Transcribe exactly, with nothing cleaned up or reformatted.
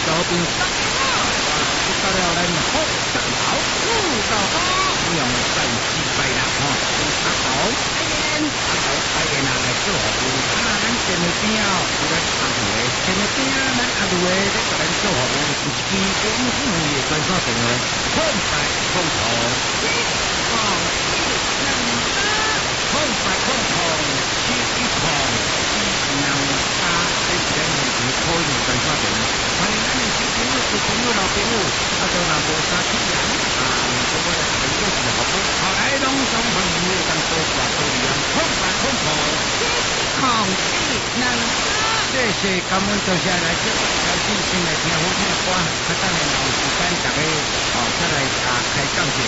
兵，不到了咱好上好，不到好，用三四百啦吼，阿头，阿头，阿爷拿来做服务，啊，咱前面边哦，有咱阿路的，前面边咱阿路的在甲咱做服务，是一支公司的专线电话，空白空空，一空一两三，空白空空，七一空一两三，这是咱目前可用专线电话，欢迎咱的新朋友、旧朋友、老朋友，啊，都若无啥气人，啊，如果来提供服务，后来拢总朋友当做挂做样，空白空空，一空一两三。这是感恩多谢来这小心心来听好听歌，啊，等下有时间大家哦再来啊开讲解。